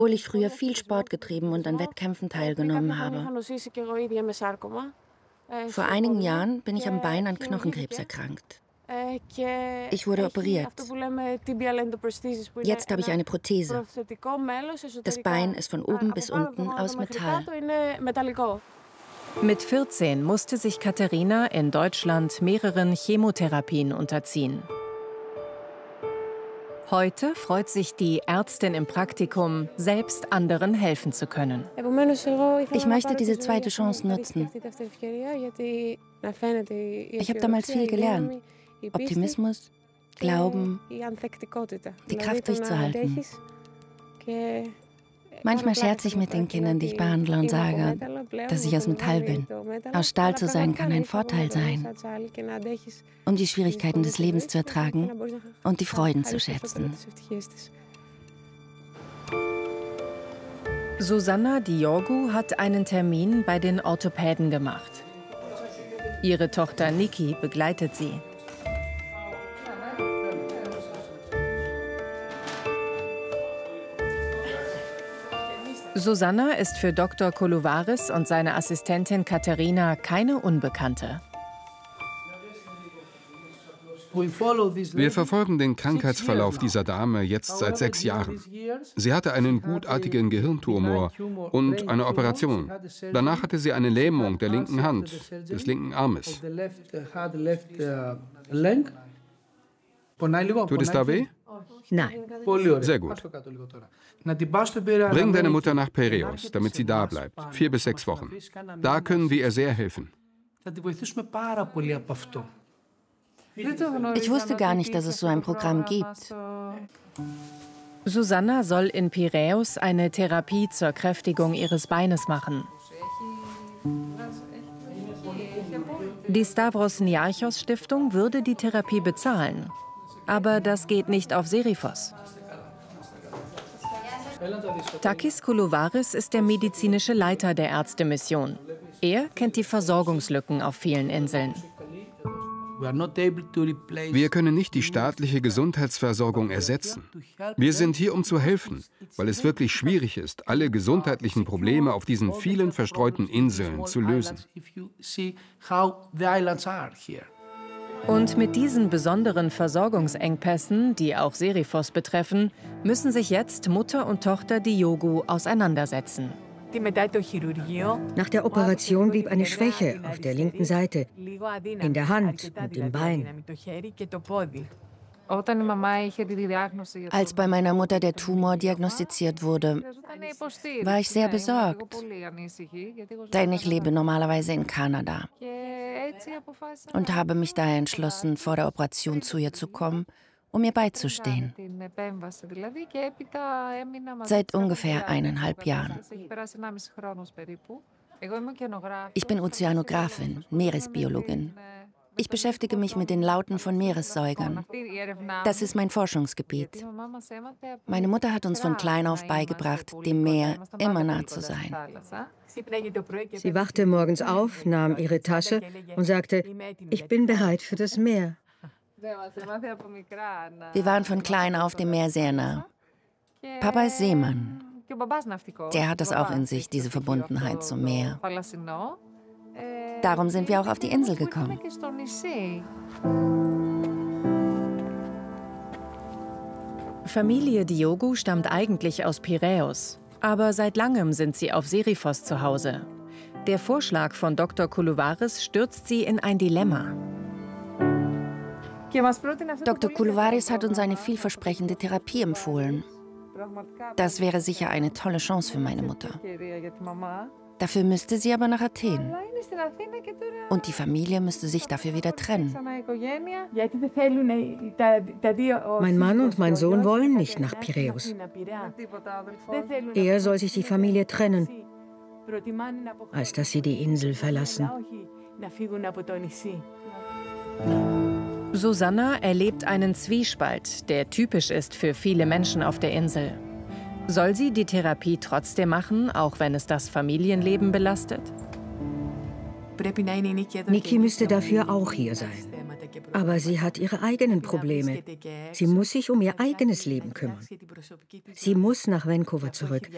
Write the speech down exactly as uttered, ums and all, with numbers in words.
obwohl ich früher viel Sport getrieben und an Wettkämpfen teilgenommen habe. Vor einigen Jahren bin ich am Bein an Knochenkrebs erkrankt. Ich wurde operiert. Jetzt habe ich eine Prothese. Das Bein ist von oben bis unten aus Metall. Mit vierzehn musste sich Katharina in Deutschland mehreren Chemotherapien unterziehen. Heute freut sich die Ärztin im Praktikum, selbst anderen helfen zu können. Ich möchte diese zweite Chance nutzen. Ich habe damals viel gelernt. Optimismus, Glauben, die Kraft durchzuhalten. Manchmal scherze ich mit den Kindern, die ich behandle, und sage, dass ich aus Metall bin. Aus Stahl zu sein kann ein Vorteil sein, um die Schwierigkeiten des Lebens zu ertragen und die Freuden zu schätzen. Susanna Diogu hat einen Termin bei den Orthopäden gemacht. Ihre Tochter Niki begleitet sie. Susanna ist für Doktor Koulouvaris und seine Assistentin Katharina keine Unbekannte. Wir verfolgen den Krankheitsverlauf dieser Dame jetzt seit sechs Jahren. Sie hatte einen gutartigen Gehirntumor und eine Operation. Danach hatte sie eine Lähmung der linken Hand, des linken Armes. Tut es da weh? Nein. Sehr gut. Bring deine Mutter nach Piräus, damit sie da bleibt. Vier bis sechs Wochen. Da können wir ihr sehr helfen. Ich wusste gar nicht, dass es so ein Programm gibt. Susanna soll in Piräus eine Therapie zur Kräftigung ihres Beines machen. Die Stavros Niarchos Stiftung würde die Therapie bezahlen. Aber das geht nicht auf Serifos. Takis Koulouvaris ist der medizinische Leiter der Ärztemission. Er kennt die Versorgungslücken auf vielen Inseln. Wir können nicht die staatliche Gesundheitsversorgung ersetzen. Wir sind hier, um zu helfen, weil es wirklich schwierig ist, alle gesundheitlichen Probleme auf diesen vielen verstreuten Inseln zu lösen. Und mit diesen besonderen Versorgungsengpässen, die auch Serifos betreffen, müssen sich jetzt Mutter und Tochter Diogu auseinandersetzen. Nach der Operation blieb eine Schwäche auf der linken Seite, in der Hand und im Bein. Als bei meiner Mutter der Tumor diagnostiziert wurde, war ich sehr besorgt, denn ich lebe normalerweise in Kanada und habe mich daher entschlossen, vor der Operation zu ihr zu kommen, um ihr beizustehen. Seit ungefähr eineinhalb Jahren. Ich bin Ozeanografin, Meeresbiologin. Ich beschäftige mich mit den Lauten von Meeressäugern. Das ist mein Forschungsgebiet. Meine Mutter hat uns von klein auf beigebracht, dem Meer immer nah zu sein. Sie wachte morgens auf, nahm ihre Tasche und sagte, ich bin bereit für das Meer. Wir waren von klein auf dem Meer sehr nah. Papa ist Seemann. Der hat das auch in sich, diese Verbundenheit zum Meer. Darum sind wir auch auf die Insel gekommen. Familie Diogu stammt eigentlich aus Piräus, aber seit langem sind sie auf Serifos zu Hause. Der Vorschlag von Doktor Koulouvaris stürzt sie in ein Dilemma. Doktor Koulouvaris hat uns eine vielversprechende Therapie empfohlen. Das wäre sicher eine tolle Chance für meine Mutter. Dafür müsste sie aber nach Athen. Und die Familie müsste sich dafür wieder trennen. Mein Mann und mein Sohn wollen nicht nach Piräus. Eher soll sich die Familie trennen, als dass sie die Insel verlassen. Susanna erlebt einen Zwiespalt, der typisch ist für viele Menschen auf der Insel. Soll sie die Therapie trotzdem machen, auch wenn es das Familienleben belastet? Niki müsste dafür auch hier sein. Aber sie hat ihre eigenen Probleme. Sie muss sich um ihr eigenes Leben kümmern. Sie muss nach Vancouver zurück,